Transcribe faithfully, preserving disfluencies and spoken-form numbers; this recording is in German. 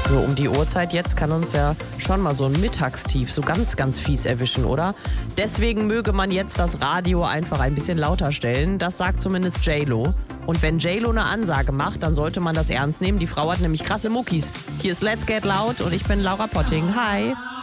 So um die Uhrzeit jetzt kann uns ja schon mal so ein Mittagstief so ganz, ganz fies erwischen, oder? Deswegen möge man jetzt das Radio einfach ein bisschen lauter stellen. Das sagt zumindest J-Lo. Und wenn J-Lo eine Ansage macht, dann sollte man das ernst nehmen. Die Frau hat nämlich krasse Muckis. Hier ist Let's Get Loud und ich bin Laura Potting. Hi.